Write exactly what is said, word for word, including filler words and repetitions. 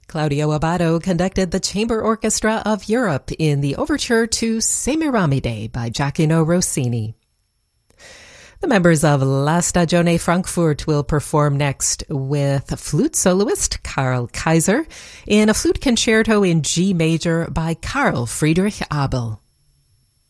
Claudio Abbado conducted the Chamber Orchestra of Europe in the overture to Semiramide by Gioacchino Rossini. The members of La Stagione Frankfurt will perform next with flute soloist Karl Kaiser in a flute concerto in G major by Carl Friedrich Abel.